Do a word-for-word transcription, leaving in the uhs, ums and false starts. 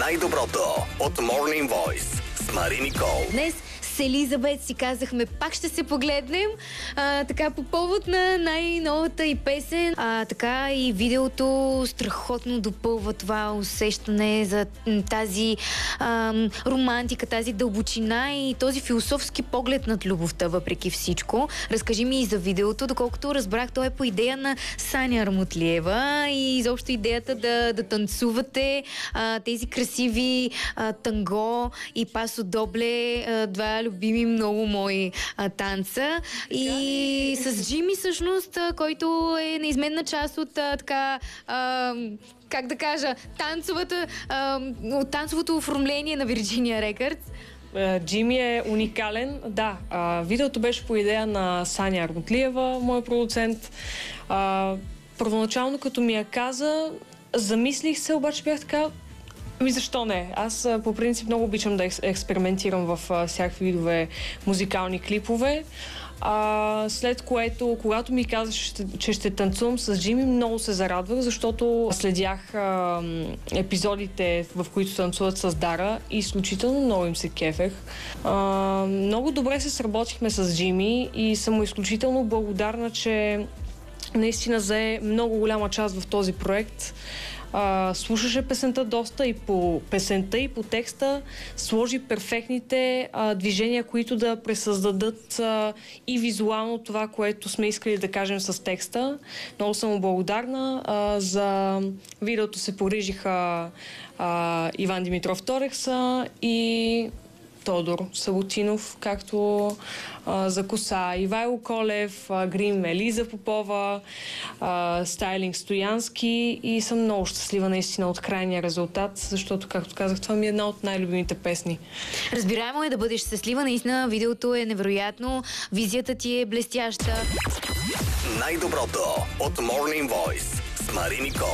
Най-доброто от Morning Voice с Мари Никол. Днес с Елизабет си казахме, пак ще се погледнем. А, така по повод на най-новата и песен. А, така и видеото страхотно допълва това усещане за тази а, романтика, тази дълбочина и този философски поглед над любовта, въпреки всичко. Разкажи ми и за видеото, доколкото разбрах, то е по идея на Саня Армутлиева и изобщо идеята да, да танцувате а, тези красиви а, танго и пасо добле, а, два любими много мои а, танца. И с Джими всъщност, а, който е неизменна част от а, така... А, как да кажа, танцовата, а, от танцовото оформление на Virginia Records. Джими е уникален. Да, а, видеото беше по идея на Саня Армутлиева, мой продуцент. А, първоначално, като ми я каза, замислих се, обаче бях така, ами защо не? Аз по принцип много обичам да експериментирам в а, всякакви видове музикални клипове. А, след което, когато ми каза, че ще, че ще танцувам с Джими, много се зарадвах, защото следях а, епизодите, в които танцуват с Дара и изключително много им се кефех. А, много добре се сработихме с Джими и съм му изключително благодарна, че наистина зае много голяма част в този проект. Uh, слушаше песента доста и по песента и по текста сложи перфектните uh, движения, които да пресъздадат uh, и визуално това, което сме искали да кажем с текста. Много съм благодарна. Uh, за видеото се погрижиха uh, Иван Димитров Торекса и Тодор Саботинов, както а, за коса Ивайло Колев, а, грим Елиза Попова, а, стайлинг Стоянски и съм много щастлива наистина от крайния резултат, защото, както казах, това ми е една от най-любимите песни. Разбираемо е да бъдеш щастлива, наистина видеото е невероятно, визията ти е блестяща. Най-доброто от Morning Voice с Мари Никол.